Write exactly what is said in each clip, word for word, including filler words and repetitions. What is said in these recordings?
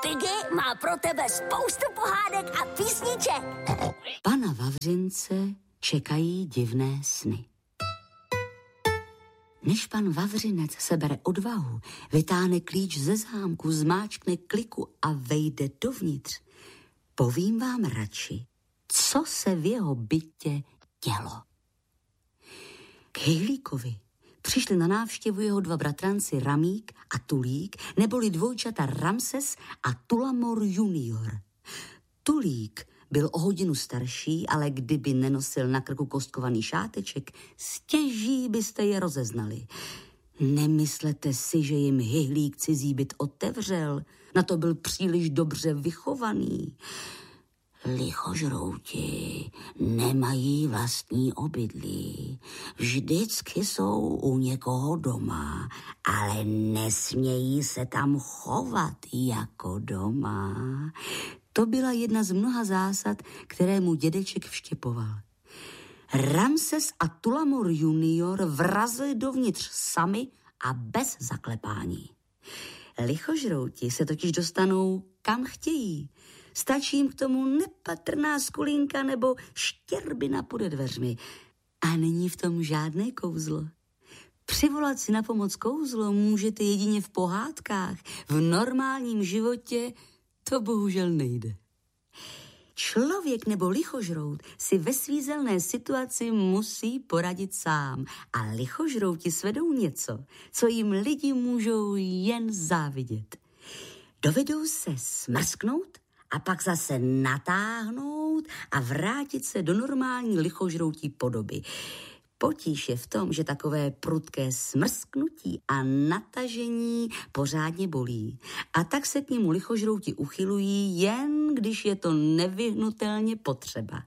Piggy má pro tebe spoustu pohádek a písniček. Pana Vavřince čekají divné sny. Než pan Vavřinec sebere odvahu, vytáhne klíč ze zámku, zmáčkne kliku a vejde dovnitř, povím vám radši, co se v jeho bytě dělo. K Hejlíkovi přišli na návštěvu jeho dva bratranci Ramík a Tulík, neboli dvojčata Ramses a Tulamor junior. Tulík byl o hodinu starší, ale kdyby nenosil na krku kostkovaný šáteček, stěží byste je rozeznali. Nemyslete si, že jim Hejlík cizí byt otevřel, na to byl příliš dobře vychovaný. Lichožrouti nemají vlastní obydlí. Vždycky jsou u někoho doma, ale nesmějí se tam chovat jako doma. To byla jedna z mnoha zásad, které mu dědeček vštěpoval. Ramses a Tulamor junior vrazili dovnitř sami a bez zaklepání. Lichožrouti se totiž dostanou kam chtějí. Stačí jim k tomu nepatrná skulínka nebo štěrbina pode dveřmi. A není v tom žádné kouzlo. Přivolat si na pomoc kouzlo můžete jedině v pohádkách. V normálním životě to bohužel nejde. Člověk nebo lichožrout si ve svízelné situaci musí poradit sám. A lichožrouti svedou něco, co jim lidi můžou jen závidět. Dovedou se smrsknout a pak zase natáhnout a vrátit se do normální lichožroutí podoby. Potíž je v tom, že takové prudké smrsknutí a natažení pořádně bolí. A tak se k němu lichožrouti uchylují, jen když je to nevyhnutelně potřeba.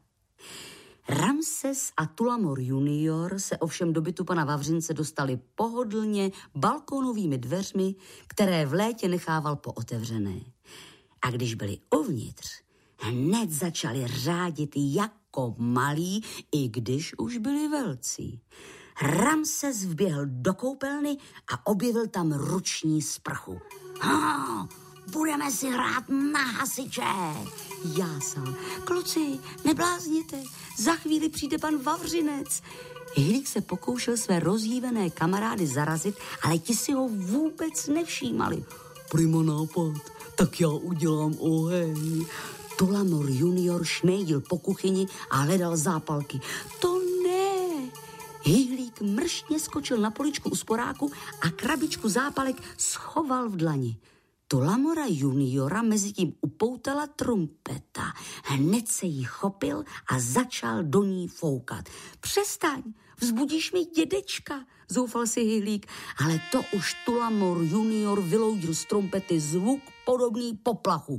Ramses a Tulamor junior se ovšem do bytu pana Vavřince dostali pohodlně balkónovými dveřmi, které v létě nechával pootevřené. A když byli uvnitř, hned začali řádit jako malí, i když už byli velcí. Ramses vběhl do koupelny a objevil tam ruční sprchu. Ha, budeme si hrát na hasiče, jásal. Kluci, neblázněte, za chvíli přijde pan Vavřinec. Hejlík se pokoušel své rozjívené kamarády zarazit, ale ti si ho vůbec nevšímali. Prima nápad, tak já udělám oheň. Tulamor junior šmejdil po kuchyni a hledal zápalky. To ne! Hejlík mrštně skočil na poličku u sporáku a krabičku zápalek schoval v dlani. Tulamora juniora mezitím upoutala trumpeta. Hned se jí chopil a začal do ní foukat. Přestaň, vzbudíš mi dědečka, zoufal si Hejlík, ale to už Tulamor junior vyloudil z trumpety zvuk podobný poplachu.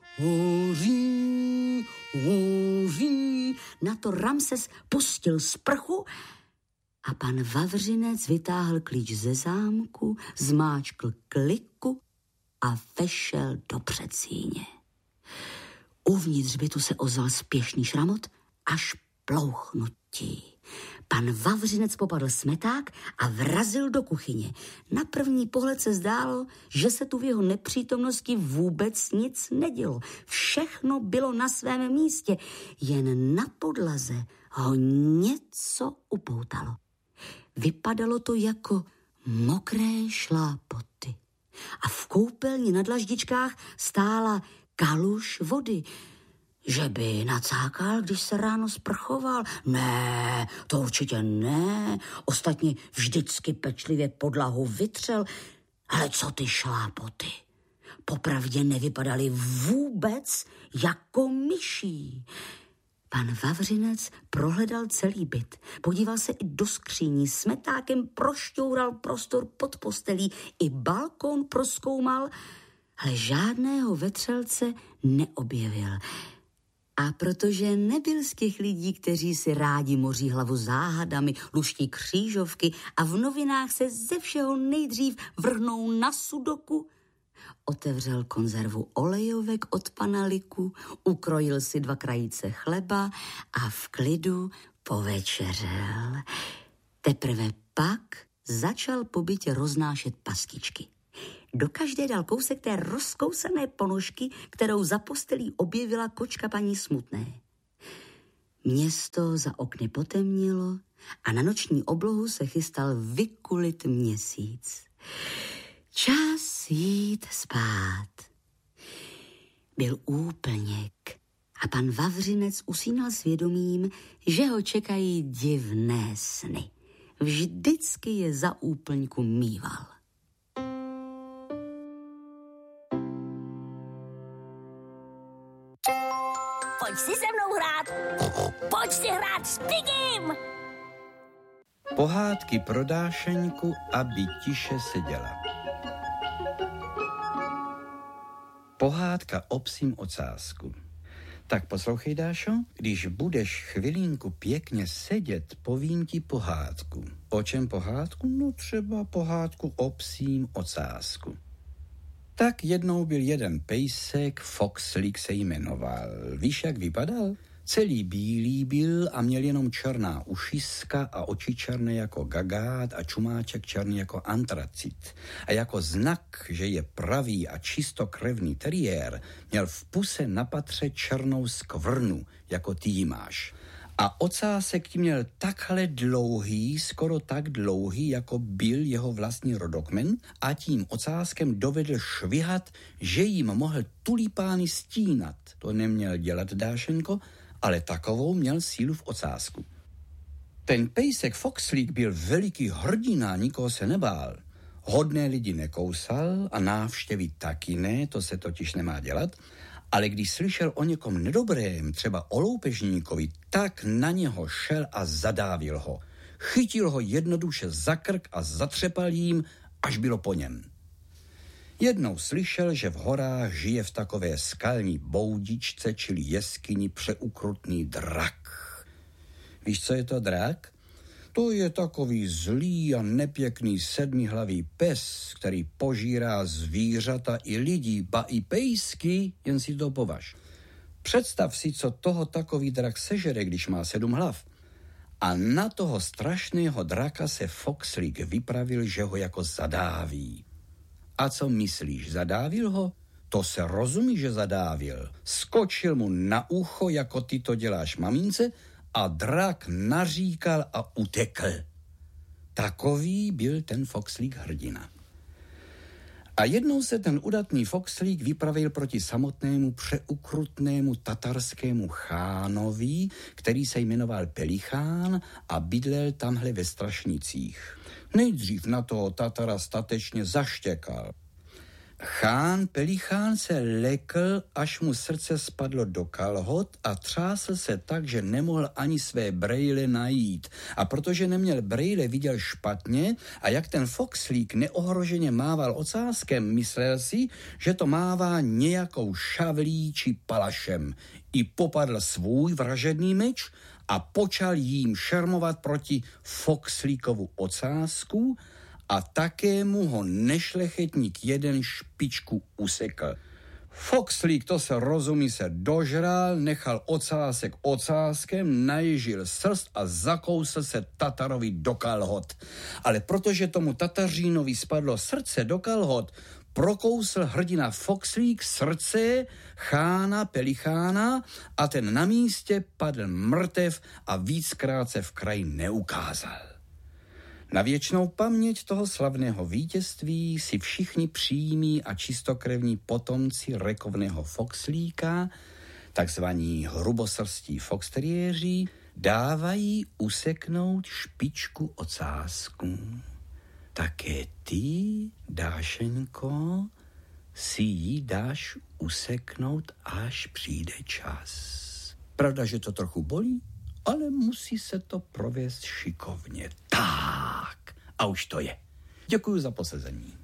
Hoří, hoří. Na to Ramses pustil sprchu a pan Vavřinec vytáhl klíč ze zámku, zmáčkl kliku a vešel do předsíně. Uvnitř bytu se ozval spěšný šramot až plouchnutí. Pan Vavřinec popadl smeták a vrazil do kuchyně. Na první pohled se zdálo, že se tu v jeho nepřítomnosti vůbec nic nedělo. Všechno bylo na svém místě, jen na podlaze ho něco upoutalo. Vypadalo to jako mokré šlápoty. A v koupelni na dlaždičkách stála kaluž vody. Že by nacákal, když se ráno sprchoval? Ne, to určitě ne. Ostatně vždycky pečlivě podlahu vytřel. Ale co ty šlápoty? Popravdě nevypadaly vůbec jako myší. Pan Vavřinec prohledal celý byt, podíval se i do skříní, smetákem prošťoural prostor pod postelí, i balkón prozkoumal, ale žádného vetřelce neobjevil. A protože nebyl z těch lidí, kteří si rádi moří hlavu záhadami, luští křížovky a v novinách se ze všeho nejdřív vrhnou na sudoku, otevřel konzervu olejovek od pana Liku, ukrojil si dva krajíce chleba a v klidu povečeřel. Teprve pak začal po bytě roznášet pastičky. Do každé dal kousek té rozkousané ponožky, kterou za postelí objevila kočka paní Smutné. Město za okny potemnilo a na noční oblohu se chystal vykulit měsíc. Čas jít spát. Byl úplněk a pan Vavřinec usínal svědomím, že ho čekají divné sny. Vždycky je za úplňku mýval. Pojď si se mnou hrát. Pojď si hrát s Pigim. Pohádky pro Dášeňku, aby tiše seděla. Pohádka o psím ocásku. Tak poslouchej, Dášo, když budeš chvilinku pěkně sedět, povím ti pohádku. O čem pohádku? No třeba pohádku o psím ocásku. Tak jednou byl jeden pejsek, Foxlík se jmenoval. Víš, jak vypadal? Celý bílý byl a měl jenom černá ušiska a oči černé jako gagát a čumáček černý jako antracit. A jako znak, že je pravý a čistokrevný teriér, měl v puse na patře černou skvrnu, jako ty ji máš. A ocásek ti měl takhle dlouhý, skoro tak dlouhý, jako byl jeho vlastní rodokmen, a tím ocáskem dovedl švihat, že jim mohl tulipány stínat. To neměl dělat, Dášenko, ale takovou měl sílu v ocásku. Ten pejsek Foxlík byl veliký hrdina, nikoho se nebál. Hodné lidi nekousal a návštěvy taky ne, to se totiž nemá dělat, ale když slyšel o někom nedobrém, třeba o loupežníkovi, tak na něho šel a zadávil ho. Chytil ho jednoduše za krk a zatřepal jím, až bylo po něm. Jednou slyšel, že v horách žije v takové skalní boudičce, čili jeskyni, přeukrutný drak. Víš, co je to drak? To je takový zlý a nepěkný sedmihlavý pes, který požírá zvířata i lidi, ba i pejsky, jen si to považ. Představ si, co toho takový drak sežere, když má sedm hlav. A na toho strašného draka se Foxlík vypravil, že ho jako zadáví. A co myslíš, zadávil ho? To se rozumí, že zadávil. Skočil mu na ucho, jako ty to děláš mamince, a drak naříkal a utekl. Takový byl ten Foxlík hrdina. A jednou se ten udatný Foxlík vypravil proti samotnému přeukrutnému tatarskému chánovi, který se jmenoval Pelichán a bydlel tamhle ve Strašnicích. Nejdřív na toho Tatara statečně zaštěkal. Chán Pelichán se lekl, až mu srdce spadlo do kalhot a třásl se tak, že nemohl ani své brejle najít. A protože neměl brejle, viděl špatně a jak ten Foxlík neohroženě mával ocáskem, myslel si, že to mává nějakou šavlí či palašem. I popadl svůj vražedný meč a počal jím šermovat proti Foxlíkovu ocásku, a také mu ho nešlechetník jeden špičku usekl. Foxlík, to se rozumí, se dožral, nechal ocásek ocáskem, naježil srst a zakousl se Tatarovi do kalhot. Ale protože tomu Tatařínovi spadlo srdce do kalhot, prokousl hrdina Foxlík srdce chána Pelichána a ten na místě padl mrtev a víckrát se v kraji neukázal. Na věčnou paměť toho slavného vítězství si všichni přímí a čistokrevní potomci rekovného Foxlíka, takzvaní hrubosrstí foxteriéři, dávají useknout špičku ocásku. Také ty, Dášenko, si ji dáš useknout, až přijde čas. Pravda, že to trochu bolí, ale musí se to provést šikovně. Tak, a už to je. Děkuji za posezení.